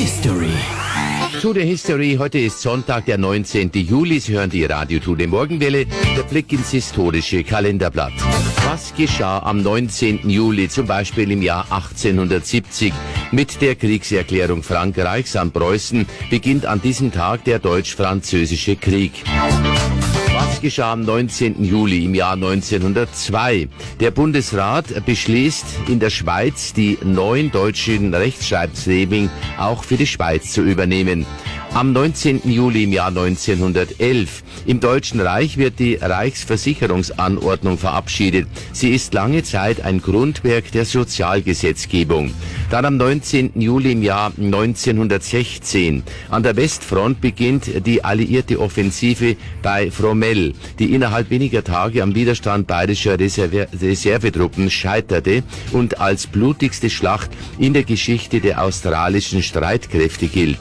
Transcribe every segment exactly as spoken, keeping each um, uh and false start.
History. To the History. Heute ist Sonntag, der neunzehnten Juli. Sie hören die Radio To the Morgenwelle. Der Blick ins historische Kalenderblatt. Was geschah am neunzehnten Juli, zum Beispiel im Jahr achtzehnhundertsiebzig? Mit der Kriegserklärung Frankreichs an Preußen beginnt an diesem Tag der Deutsch-Französische Krieg. Was geschah am neunzehnten Juli im Jahr neunzehnhundertzwei? Der Bundesrat beschließt, in der Schweiz die neuen deutschen Rechtschreibregeln auch für die Schweiz zu übernehmen. Am neunzehnten Juli im Jahr neunzehnhundertelf. Im Deutschen Reich wird die Reichsversicherungsanordnung verabschiedet. Sie ist lange Zeit ein Grundwerk der Sozialgesetzgebung. Dann am neunzehnten Juli im Jahr neunzehnhundertsechzehn. An der Westfront beginnt die alliierte Offensive bei Fromelles, die innerhalb weniger Tage am Widerstand bayerischer Reserve Reservetruppen scheiterte und als blutigste Schlacht in der Geschichte der australischen Streitkräfte gilt.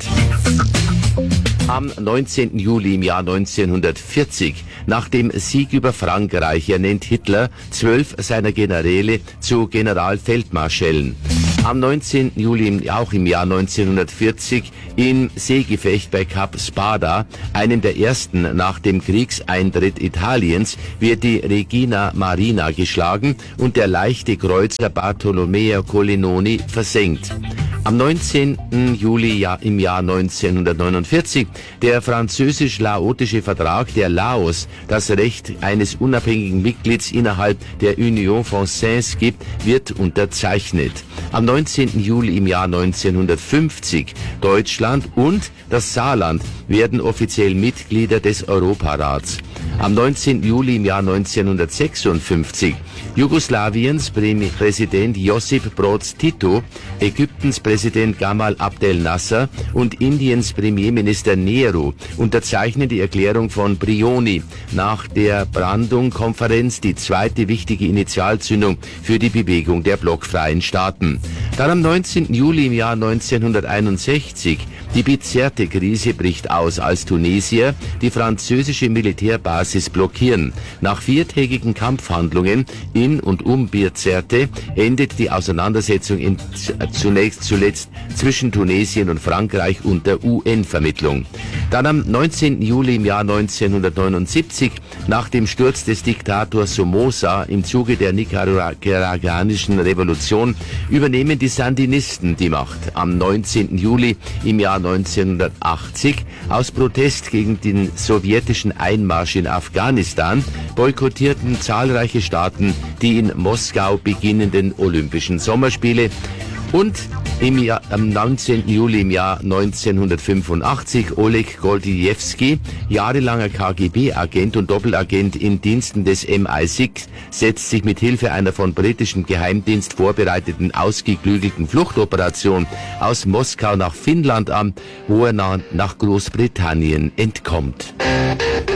Am neunzehnten Juli im Jahr neunzehnhundertvierzig, nach dem Sieg über Frankreich, ernennt Hitler zwölf seiner Generäle zu Generalfeldmarschällen. Am neunzehnten Juli, auch im Jahr neunzehnhundertvierzig, im Seegefecht bei Kap Spada, einem der ersten nach dem Kriegseintritt Italiens, wird die Regina Marina geschlagen und der leichte Kreuzer Bartolomeo Colleoni versenkt. Am neunzehnten Juli im Jahr neunzehnhundertneunundvierzig der französisch-laotische Vertrag, der Laos das Recht eines unabhängigen Mitglieds innerhalb der Union Française gibt, wird unterzeichnet. Am neunzehnten Juli im Jahr neunzehnhundertfünfzig Deutschland und das Saarland werden offiziell Mitglieder des Europarats. Am neunzehnten Juli im Jahr neunzehnhundertsechsundfünfzig Jugoslawiens Präsident Josip Broz Tito, Ägyptens Präsident Gamal Abdel Nasser und Indiens Premierminister Nehru unterzeichnen die Erklärung von Brioni, nach der Brandung-Konferenz die zweite wichtige Initialzündung für die Bewegung der blockfreien Staaten. Dann am neunzehnten Juli im Jahr neunzehnhunderteinundsechzig die Bizerte-Krise bricht aus, als Tunesier die französische Militärbasis blockieren. Nach viertägigen Kampfhandlungen in und um Bizerte endet die Auseinandersetzung in, zunächst zuletzt zwischen Tunesien und Frankreich unter U N-Vermittlung. Dann am neunzehnten Juli im Jahr neunzehnhundertneunundsiebzig, nach dem Sturz des Diktators Somoza im Zuge der nicaraguanischen Revolution, übernehmen die Sandinisten die Macht. Am neunzehnten Juli im Jahr neunzehnhundertachtzig, aus Protest gegen den sowjetischen Einmarsch in Afghanistan, boykottierten zahlreiche Staaten die in Moskau beginnenden Olympischen Sommerspiele. Und im Jahr, am neunzehnten Juli im Jahr neunzehnhundertfünfundachtzig, Oleg Gordievsky, jahrelanger K G B-Agent und Doppelagent in Diensten des M I sechs, setzt sich mit Hilfe einer von britischem Geheimdienst vorbereiteten, ausgeklügelten Fluchtoperation aus Moskau nach Finnland an, wo er nach Großbritannien entkommt.